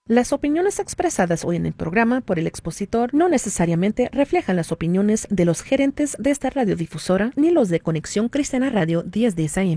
Las opiniones expresadas hoy en el programa por el expositor no necesariamente reflejan las opiniones de los gerentes de esta radiodifusora ni los de Conexión Cristiana Radio 1010 AM.